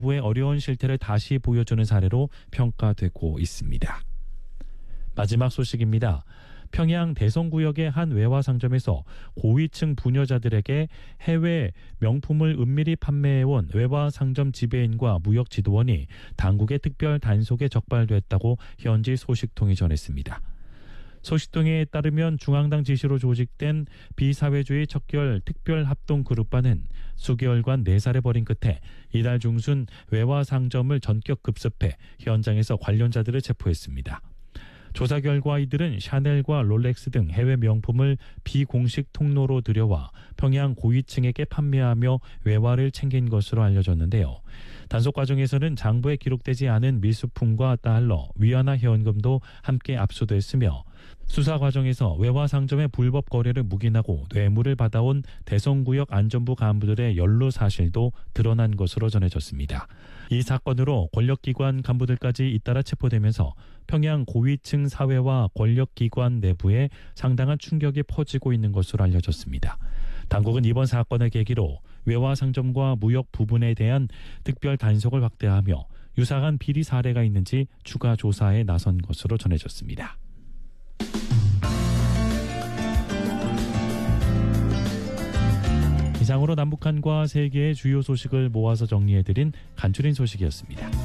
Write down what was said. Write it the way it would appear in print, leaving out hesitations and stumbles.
부의 어려운 실태를 다시 보여주는 사례로 평가되고 있습니다. 마지막 소식입니다. 평양 대성구역의 한 외화 상점에서 고위층 부녀자들에게 해외 명품을 은밀히 판매해온 외화 상점 지배인과 무역 지도원이 당국의 특별 단속에 적발됐다고 현지 소식통이 전했습니다. 소식통에 따르면 중앙당 지시로 조직된 비사회주의 척결 특별합동그룹반은 수개월간 내살을 벌인 끝에 이달 중순 외화 상점을 전격 급습해 현장에서 관련자들을 체포했습니다. 조사 결과 이들은 샤넬과 롤렉스 등 해외 명품을 비공식 통로로 들여와 평양 고위층에게 판매하며 외화를 챙긴 것으로 알려졌는데요. 단속 과정에서는 장부에 기록되지 않은 미술품과 달러, 위안화 현금도 함께 압수됐으며 수사 과정에서 외화 상점의 불법 거래를 묵인하고 뇌물을 받아온 대성구역 안전부 간부들의 연루 사실도 드러난 것으로 전해졌습니다. 이 사건으로 권력기관 간부들까지 잇따라 체포되면서 평양 고위층 사회와 권력기관 내부에 상당한 충격이 퍼지고 있는 것으로 알려졌습니다. 당국은 이번 사건을 계기로 외화 상점과 무역 부분에 대한 특별 단속을 확대하며 유사한 비리 사례가 있는지 추가 조사에 나선 것으로 전해졌습니다. 이상으로 남북한과 세계의 주요 소식을 모아서 정리해드린 간추린 소식이었습니다.